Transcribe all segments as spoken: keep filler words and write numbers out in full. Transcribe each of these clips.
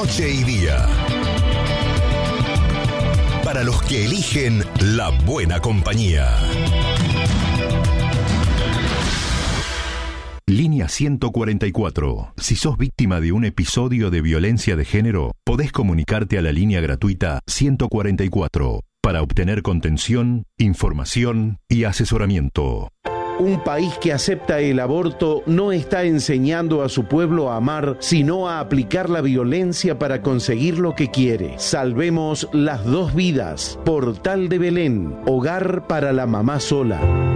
Noche y día. Para los que eligen la buena compañía. Línea ciento cuarenta y cuatro. Si sos víctima de un episodio de violencia de género, podés comunicarte a la línea gratuita ciento cuarenta y cuatro para obtener contención, información y asesoramiento. Un país que acepta el aborto no está enseñando a su pueblo a amar, sino a aplicar la violencia para conseguir lo que quiere. Salvemos las dos vidas. Portal de Belén, hogar para la mamá sola.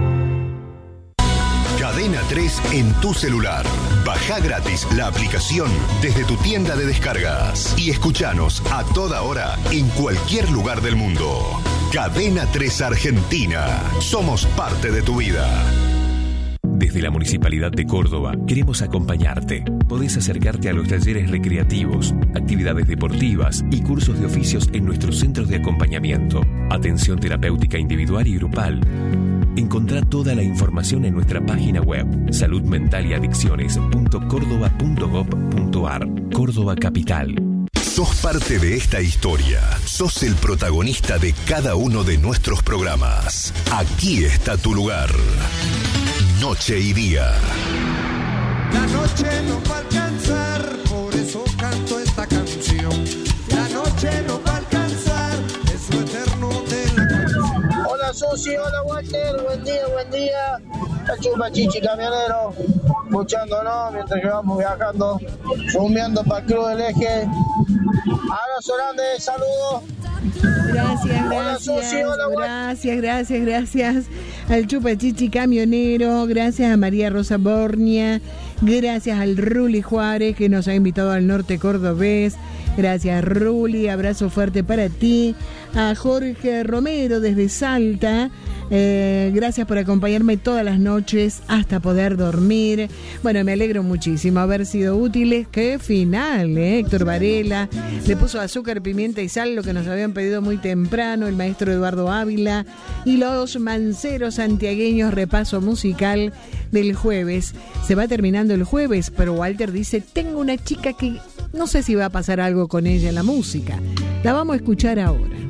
Cadena tres en tu celular. Baja gratis la aplicación desde tu tienda de descargas y escuchanos a toda hora en cualquier lugar del mundo. Cadena tres Argentina. Somos parte de tu vida. Desde la Municipalidad de Córdoba queremos acompañarte. Podés acercarte a los talleres recreativos, actividades deportivas y cursos de oficios en nuestros centros de acompañamiento. Atención terapéutica individual y grupal. Encontrá toda la información en nuestra página web salud mental y adicciones punto córdoba punto gob punto ar. Córdoba Capital. Sos parte de esta historia. Sos el protagonista de cada uno de nuestros programas. Aquí está tu lugar. Noche y día. La noche no va a alcanzar, por eso canto esta canción. La noche no va a alcanzar, es lo eterno de la canción. Hola Susi, hola Walter, buen día, buen día. La chupa chichi camionero, escuchándonos mientras que vamos viajando, rumbeando para el Cruz del Eje. Abrazo grande, saludos. Gracias, gracias, gracias, gracias, gracias al Chupa Chichi camionero, gracias a María Rosa Bornia, gracias al Ruli Juárez que nos ha invitado al norte cordobés, gracias Ruli, abrazo fuerte para ti, a Jorge Romero desde Salta, eh, gracias por acompañarme todas las noches hasta poder dormir. Bueno, me alegro muchísimo haber sido útiles. Qué final, ¿eh? Héctor Varela le puso azúcar, pimienta y sal, lo que nos habían pedido muy temprano el maestro Eduardo Ávila y los manceros santiagueños. Repaso musical del jueves. Se va terminando el jueves, pero Walter dice, tengo una chica que no sé si va a pasar algo con ella en la música. La vamos a escuchar ahora.